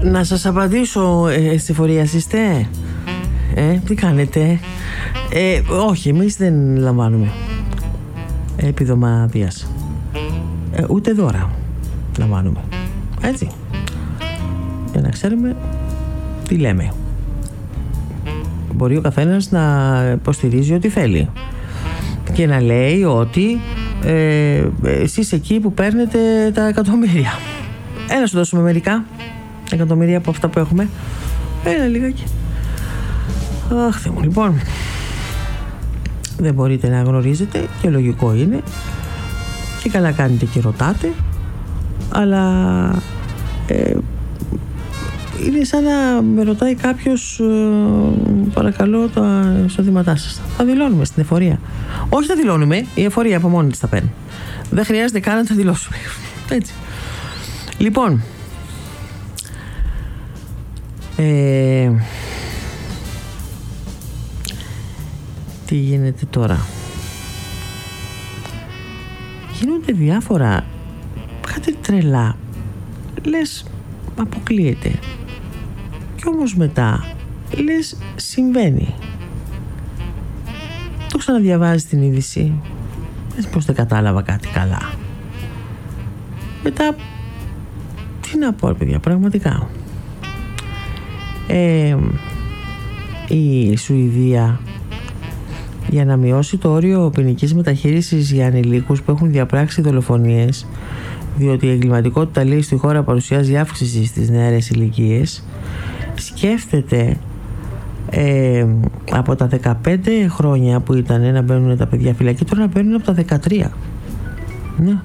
Να σας απαντήσω, στη φορεία είστε? Τι κάνετε? Όχι, εμείς δεν λαμβάνουμε επίδομα βίας. Ούτε δώρα λαμβάνουμε. Έτσι. Για να ξέρουμε τι λέμε. Μπορεί ο καθένας να υποστηρίζει ό,τι θέλει και να λέει ότι εσείς εκεί που παίρνετε τα εκατομμύρια, να σου δώσουμε μερικά εκατομμύρια από αυτά που έχουμε. Λιγάκι. Αχ, Θεέ μου. Λοιπόν, δεν μπορείτε να γνωρίζετε και λογικό είναι και καλά κάνετε και ρωτάτε, αλλά είναι σαν να με ρωτάει κάποιος, παρακαλώ, τα εισοδήματά σας. Τα δηλώνουμε στην εφορία. Όχι, τα δηλώνουμε, η εφορία από μόνη της τα παίρνει. Δεν χρειάζεται καν να τα δηλώσουμε. Έτσι. Λοιπόν, τι γίνεται τώρα? Γίνονται διάφορα, κάτι τρελά. Λες αποκλείεται, κι όμως μετά λες συμβαίνει. Το ξαναδιαβάζεις την είδηση, λες πως δεν κατάλαβα κάτι καλά. Μετά τι να πω, παιδιά, πραγματικά. Η Σουηδία, για να μειώσει το όριο ποινικής μεταχείρισης για ανηλίκους που έχουν διαπράξει δολοφονίες, διότι η εγκληματικότητα, λέει, στη χώρα παρουσιάζει αύξηση στις νεαρές ηλικίες, σκέφτεται από τα 15 χρόνια που ήταν να μπαίνουν τα παιδιά φυλακή, τώρα να μπαίνουν από τα 13. Ναι.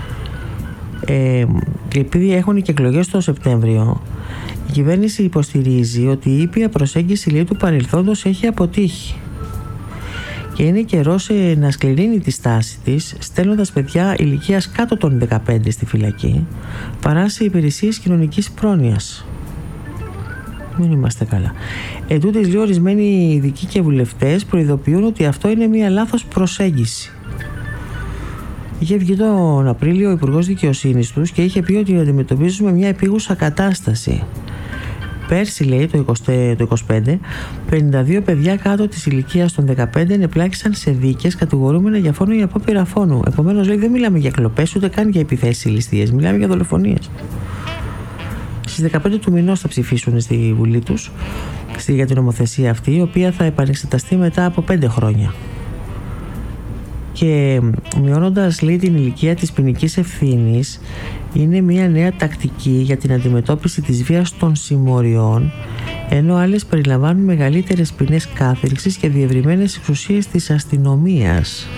Και επειδή έχουν και εκλογές το Σεπτέμβριο, η κυβέρνηση υποστηρίζει ότι η ήπια προσέγγιση, λέει, του παρελθόντος έχει αποτύχει και είναι καιρός να σκληρύνει τη στάση της, στέλνοντας παιδιά ηλικίας κάτω των 15 στη φυλακή, παρά σε υπηρεσίες κοινωνικής πρόνοιας. Μην είμαστε καλά. Εντούτοις, λέει, ορισμένοι ειδικοί και βουλευτές προειδοποιούν ότι αυτό είναι μια λάθος προσέγγιση. Είχε βγει τον Απρίλιο ο Υπουργός Δικαιοσύνης τους και είχε πει ότι αντιμετωπίζουμε μια επίγουσα κατάσταση. Πέρσι, λέει, το 25, 52 παιδιά κάτω της ηλικίας των 15 ενεπλάκησαν σε δίκες κατηγορούμενα για φόνο ή απόπειρα φόνου. Επομένως, λέει, δεν μιλάμε για κλοπές ούτε καν για επιθέσεις ηλιστίες, μιλάμε για δολοφονίες. Στις 15 του μηνός θα ψηφίσουν στη Βουλή τους για την νομοθεσία αυτή, η οποία θα επανεξεταστεί μετά από 5 χρόνια. Και μειώνοντας, λέει, την ηλικία της ποινικής ευθύνης, είναι μια νέα τακτική για την αντιμετώπιση της βίας των συμμοριών, ενώ άλλες περιλαμβάνουν μεγαλύτερες ποινές κάθριξης και διευρυμένες εξουσίες της αστυνομίας.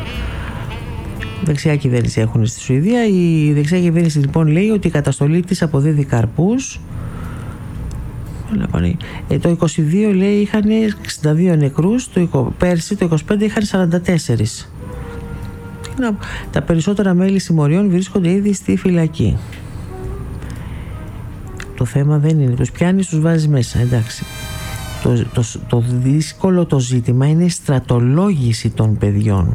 Δεξιά κυβέρνηση έχουν στη Σουηδία. Η δεξιά κυβέρνηση, λοιπόν, λέει ότι η καταστολή της αποδίδει καρπούς. Το 22, λέει, είχαν 62 νεκρούς, πέρσι το 25 είχαν 44. Τα περισσότερα μέλη συμμοριών βρίσκονται ήδη στη φυλακή. Το θέμα δεν είναι, τους πιάνεις, τους βάζεις μέσα, εντάξει. Το δύσκολο το ζήτημα είναι η στρατολόγηση των παιδιών.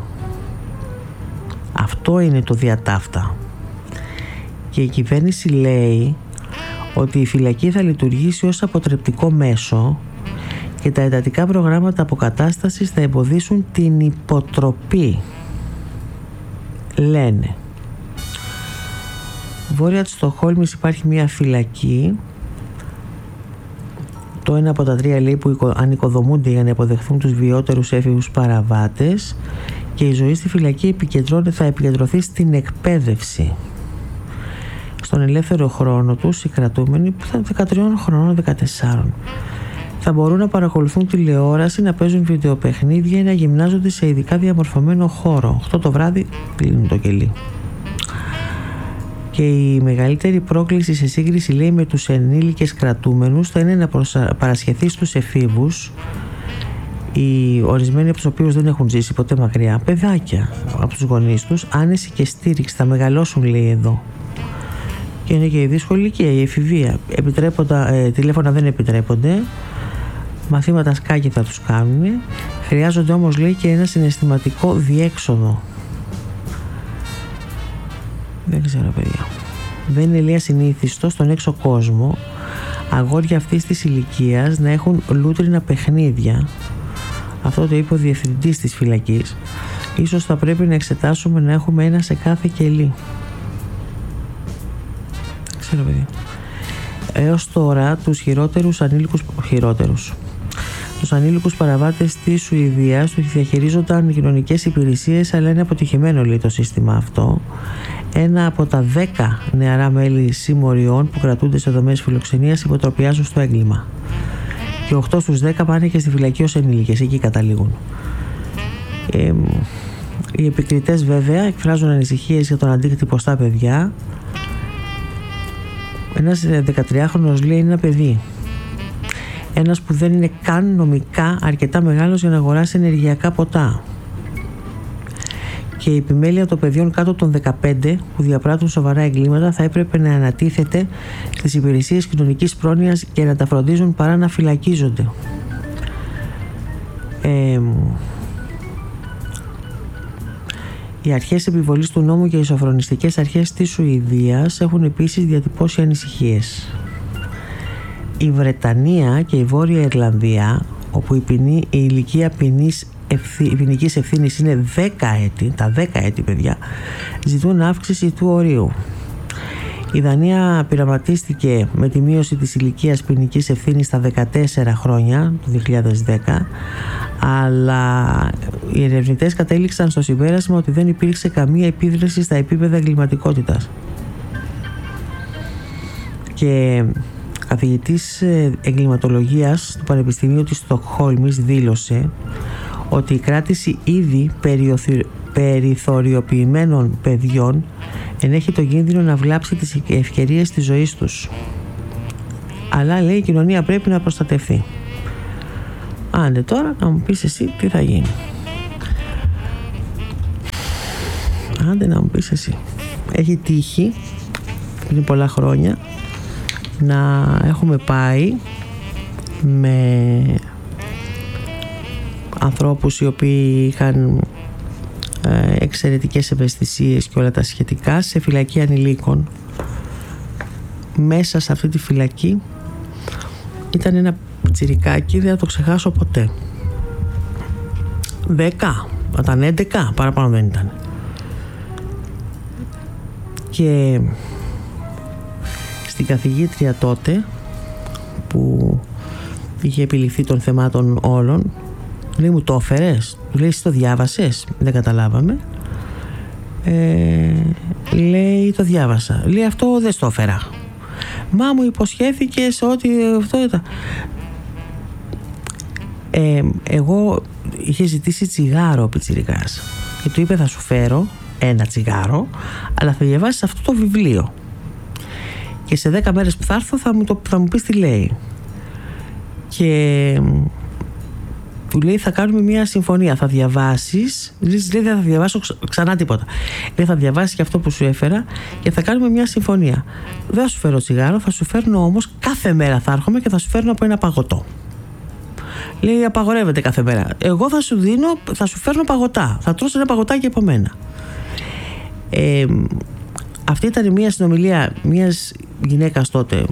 Αυτό είναι το διατάφτα. Και η κυβέρνηση λέει ότι η φυλακή θα λειτουργήσει ως αποτρεπτικό μέσο και τα εντατικά προγράμματα αποκατάστασης θα εμποδίσουν την υποτροπή. Λένε. Βόρεια της Στοκχόλμης υπάρχει μια φυλακή, το ένα από τα 3, λέει, που ανοικοδομούνται για να υποδεχθούν τους βιότερους έφηβους παραβάτες, και η ζωή στη φυλακή θα επικεντρωθεί στην εκπαίδευση. Στον ελεύθερο χρόνο τους οι κρατούμενοι, που θα είναι 13 χρονών, 14, θα μπορούν να παρακολουθούν τηλεόραση, να παίζουν βιντεοπαιχνίδια ή να γυμνάζονται σε ειδικά διαμορφωμένο χώρο. 8 το βράδυ κλείνουν το κελί. Και η μεγαλύτερη πρόκληση σε σύγκριση, λέει, με τους ενήλικες κρατούμενους θα είναι να παρασχεθεί στους εφήβους, οι ορισμένοι από τους οποίους δεν έχουν ζήσει ποτέ μακριά, παιδάκια από τους γονείς τους, άνεση και στήριξη. Θα μεγαλώσουν, λέει, εδώ. Και είναι και η δύσκολη ηλικία, η εφηβεία. Τηλέφωνα δεν επιτρέπονται. Μαθήματα σκάκι θα τους κάνουν. Χρειάζονται όμως, λέει, και ένα συναισθηματικό διέξοδο. Δεν ξέρω, παιδιά. Δεν είναι, λέει, ασυνήθιστο στον έξω κόσμο αγόρια αυτής της ηλικίας να έχουν λούτρινα παιχνίδια. Αυτό το είπε ο διευθυντής της φυλακής. Ίσως θα πρέπει να εξετάσουμε να έχουμε ένα σε κάθε κελί. Ξέρω, παιδί. Έως τώρα τους τους ανήλικους παραβάτες της Σουηδίας τους διαχειρίζονταν κοινωνικές υπηρεσίες, αλλά είναι αποτυχημένο, λέει, το σύστημα αυτό. Ένα από τα 10 νεαρά μέλη συμμοριών που κρατούνται σε δομές φιλοξενίας υποτροπιάζουν στο έγκλημα. Και 8 στους 10 πάνε και στη φυλακή ως ενήλικες, εκεί καταλήγουν. Οι επικριτές βέβαια εκφράζουν ανησυχίες για τον αντίκτυπο στα παιδιά. Ένας 13χρονος, λέει, είναι ένα παιδί. Ένας που δεν είναι καν νομικά αρκετά μεγάλος για να αγοράσει ενεργειακά ποτά. Και η επιμέλεια των παιδιών κάτω των 15 που διαπράττουν σοβαρά εγκλήματα θα έπρεπε να ανατίθεται στις υπηρεσίες κοινωνικής πρόνοιας και να τα φροντίζουν παρά να φυλακίζονται. Οι αρχές επιβολής του νόμου και οι σοφρονιστικές αρχές της Σουηδίας έχουν επίσης διατυπώσει ανησυχίες. Η Βρετανία και η Βόρεια Ιρλανδία, όπου η ηλικία ποινικής ευθύνης είναι 10 έτη, τα 10 έτη, παιδιά, ζητούν αύξηση του ορίου. Η Δανία πειραματίστηκε με τη μείωση της ηλικίας ποινικής ευθύνης στα 14 χρόνια, το 2010, αλλά οι ερευνητές κατέληξαν στο συμπέρασμα ότι δεν υπήρξε καμία επίδραση στα επίπεδα εγκληματικότητας. Και καθηγητής εγκληματολογίας του Πανεπιστημίου της Στοκχόλμης δήλωσε ότι η κράτηση ήδη περιθωριοποιημένων παιδιών ενέχει το κίνδυνο να βλάψει τις ευκαιρίες της ζωής τους. Αλλά, λέει, η κοινωνία πρέπει να προστατευτεί. Άντε τώρα να μου πεις εσύ τι θα γίνει. Άντε να μου πεις εσύ. Έχει τύχει πριν πολλά χρόνια να έχουμε πάει με ανθρώπους οι οποίοι είχαν εξαιρετικές ευαισθησίες και όλα τα σχετικά σε φυλακή ανηλίκων. Μέσα σε αυτή τη φυλακή ήταν ένα τσιρικάκι, δεν θα το ξεχάσω ποτέ. 10, ήταν 11, παραπάνω δεν ήταν. Και στην καθηγήτρια τότε που είχε επιληφθεί των θεμάτων όλων, λέει, μου το έφερες? Του λέει, εσύ το διάβασες? Δεν καταλάβαμε. Λέει, το διάβασα. Λέει, αυτό δεν στο έφερα. Μα μου υποσχέθηκες ότι αυτό ήταν. Εγώ είχε ζητήσει τσιγάρο ο πιτσιρικάς και του είπε, θα σου φέρω ένα τσιγάρο, αλλά θα διαβάσεις αυτό το βιβλίο και σε 10 μέρες που θα έρθω θα μου πεις τι λέει. Και του λέει, θα κάνουμε μια συμφωνία, θα διαβάσεις, λέει, δεν θα διαβάσω ξανά τίποτα, λέει, θα διαβάσεις και αυτό που σου έφερα και θα κάνουμε μια συμφωνία. Δεν θα σου φέρω τσιγάρο, θα σου φέρνω όμως κάθε μέρα, θα έρχομαι και θα σου φέρνω από ένα παγωτό. Λέει, απαγορεύεται κάθε μέρα. Εγώ θα σου φέρνω παγωτά, θα τρως ένα παγωτάκι από μένα. Αυτή ήταν μια συνομιλία μιας γυναίκας τότε,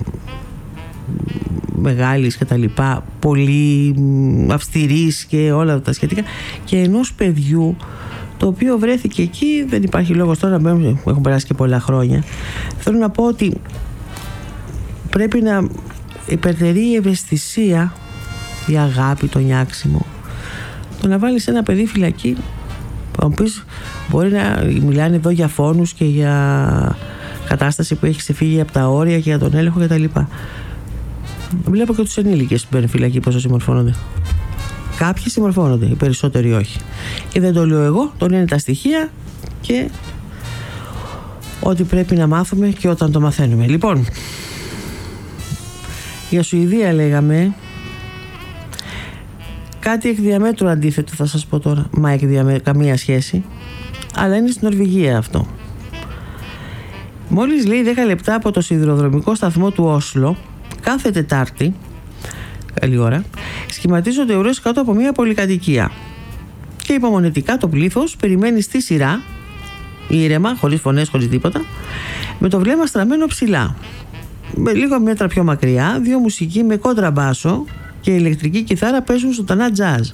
μεγάλης και τα λοιπά, πολύ αυστηρής και όλα τα σχετικά, και ενός παιδιού το οποίο βρέθηκε εκεί. Δεν υπάρχει λόγος τώρα, έχουν περάσει και πολλά χρόνια. Θέλω να πω ότι πρέπει να υπερτερεί η ευαισθησία, η αγάπη, το νιάξιμο. Το να βάλεις ένα παιδί φυλακή, θα μου πεις, μπορεί να μιλάνε εδώ για φόνους και για κατάσταση που έχει ξεφύγει από τα όρια και για τον έλεγχο και τα λοιπά. Βλέπω και τους ενήλικες που μπαίνουν φυλακή πόσο συμμορφώνονται. Κάποιοι συμμορφώνονται, οι περισσότεροι όχι. Και δεν το λέω εγώ, το λένε τα στοιχεία και ό,τι πρέπει να μάθουμε και όταν το μαθαίνουμε. Λοιπόν, για Σουηδία λέγαμε. Κάτι εκ διαμέτρου αντίθετο θα σας πω τώρα. Μα καμία σχέση. Αλλά είναι στην Νορβηγία αυτό. Μόλις, λέει, 10 λεπτά από το σιδηροδρομικό σταθμό του Όσλο, κάθε Τετάρτη, καλή ώρα, σχηματίζονται ουρές κάτω από μια πολυκατοικία. Και υπομονετικά το πλήθος περιμένει στη σειρά, ήρεμα, χωρίς φωνές, χωρίς τίποτα, με το βλέμμα στραμμένο ψηλά. με λίγο μέτρα πιο μακριά, δύο μουσικοί με κόντραμπάσο και ηλεκτρική κιθάρα παίζουν ζωντανά jazz.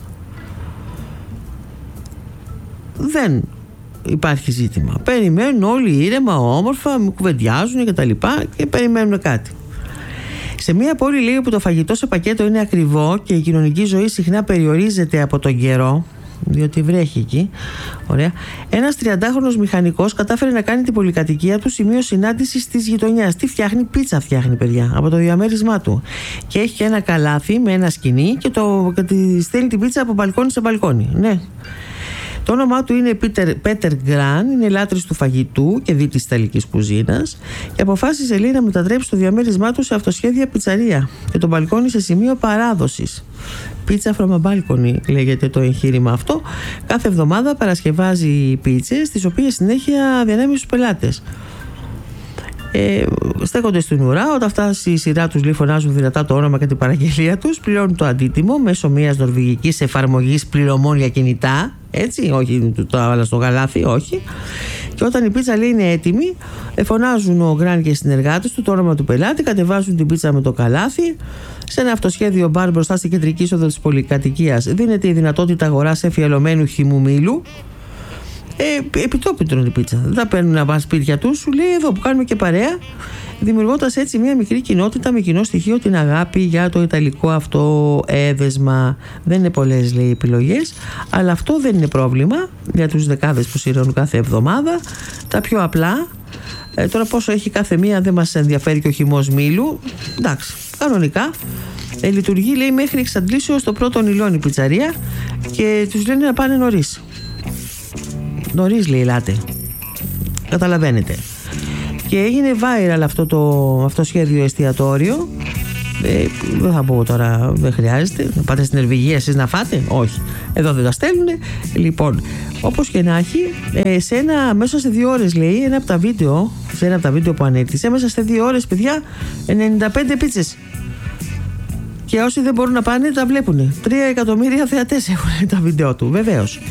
Δεν υπάρχει ζήτημα. Περιμένουν όλοι ήρεμα, όμορφα, κουβεντιάζουν και τα λοιπά και περιμένουν κάτι. Σε μια πόλη, λέει, που το φαγητό σε πακέτο είναι ακριβό και η κοινωνική ζωή συχνά περιορίζεται από τον καιρό, διότι βρέχει εκεί, ωραία, ένας 30χρονος μηχανικός κατάφερε να κάνει την πολυκατοικία του σημείο συνάντησης της γειτονιάς. Τι φτιάχνει? Πίτσα φτιάχνει, παιδιά, από το διαμέρισμά του. Και έχει και ένα καλάθι με ένα σκοινί και στέλνει την πίτσα από μπαλκόνι σε μπαλκόνι. Ναι. Το όνομά του είναι Πέτερ Γκραν, είναι λάτρης του φαγητού και δι της ιταλικής κουζίνας και αποφάσισε, λέει, να μετατρέψει το διαμέρισμά του σε αυτοσχέδια πιτσαρία και το μπαλκόνι σε σημείο παράδοσης. Pizza from a balcony λέγεται το εγχείρημα αυτό. Κάθε εβδομάδα παρασκευάζει πίτσες, τις οποίες συνέχεια διανέμει στους πελάτες. Στέκονται στην ουρά, όταν φτάσει η σειρά τους, λέει, φωνάζουν δυνατά το όνομα και την παραγγελία τους, πληρώνουν το αντίτιμο μέσω μιας νορβηγικής εφαρμογής πληρωμών για κινητά, έτσι, όχι το άλλα στο γαλάθι, όχι. Και όταν η πίτσα, λέει, είναι έτοιμη, φωνάζουν ο Γκραν και οι συνεργάτες του το όνομα του πελάτη, κατεβάζουν την πίτσα με το καλάθι σε ένα αυτοσχέδιο μπαρ μπροστά στην κεντρική είσοδο της πολυκατοικίας. Δίνεται η δυνατότητα αγοράς εφιαλωμένου χυμού μήλου. Επιτόπου τρώνε την πίτσα. Δεν τα παίρνουν να πάνε σπίτια τους, σου λέει, εδώ που κάνουμε και παρέα, δημιουργώντας έτσι μια μικρή κοινότητα με κοινό στοιχείο την αγάπη για το ιταλικό αυτό έδεσμα. Δεν είναι πολλές, λέει, επιλογές, αλλά αυτό δεν είναι πρόβλημα για τους δεκάδες που σειρώνουν κάθε εβδομάδα. Τα πιο απλά, τώρα πόσο έχει κάθε μία δεν μας ενδιαφέρει, και ο χυμός μήλου, εντάξει, κανονικά λειτουργεί, λέει, μέχρι εξαντλήσεως το πρώτο νηλόνι πιτσαρία και τους λένε να πάνε νωρίς. Νωρίς, λέει, ελάτε. Καταλαβαίνετε. Και έγινε viral αυτό το σχέδιο εστιατόριο. Δεν θα πω τώρα, δεν χρειάζεται. Να πάτε στην Νορβηγία εσείς να φάτε? Όχι. Εδώ δεν τα στέλνουνε. Λοιπόν, όπως και να έχει, μέσα σε 2 ώρες, λέει, ένα από τα βίντεο που ανέκτησε, μέσα σε 2 ώρες, παιδιά, 95 πίτσες. Και όσοι δεν μπορούν να πάνε, τα βλέπουν. 3 εκατομμύρια θεατές έχουν τα βίντεο του, βεβαίως.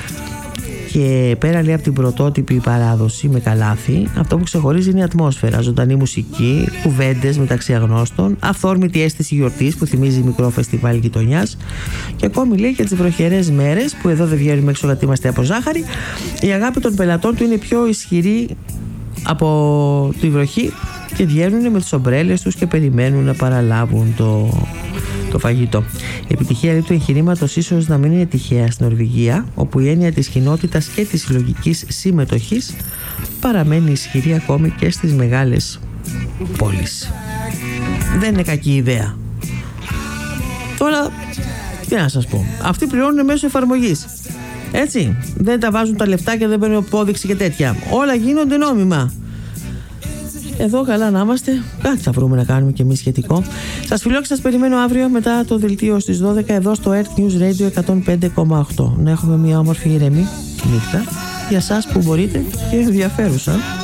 Και πέρα, λέει, από την πρωτότυπη παράδοση με καλάθι, αυτό που ξεχωρίζει είναι η ατμόσφαιρα, ζωντανή μουσική, κουβέντες μεταξύ αγνώστων, αυθόρμητη αίσθηση γιορτής που θυμίζει μικρό φεστιβάλ γειτονιάς, και ακόμη, λέει, και τις βροχερές μέρες που εδώ δεν βγαίνουμε έξω γιατί είμαστε από ζάχαρη, η αγάπη των πελατών του είναι πιο ισχυρή από τη βροχή και βγαίνουν με τις ομπρέλες τους και περιμένουν να παραλάβουν το φαγητό. Η επιτυχία, λέει, του εγχειρήματος ίσως να μην είναι τυχαία στην Νορβηγία, όπου η έννοια της κοινότητας και της συλλογικής συμμετοχής παραμένει ισχυρή ακόμη και στις μεγάλες πόλεις. Δεν είναι κακή ιδέα. Τώρα, τι να σας πω, αυτοί πληρώνουν μέσω εφαρμογής, έτσι, δεν τα βάζουν τα λεφτά και δεν παίρνουν απόδειξη και τέτοια, όλα γίνονται νόμιμα. Εδώ καλά να είμαστε, κάτι θα βρούμε να κάνουμε και εμείς σχετικό. Σας φιλώ και σας περιμένω αύριο μετά το δελτίο στις 12 εδώ στο Earth News Radio 105,8. Να έχουμε μια όμορφη ηρεμή νύχτα για σας που μπορείτε και ενδιαφέρουσα.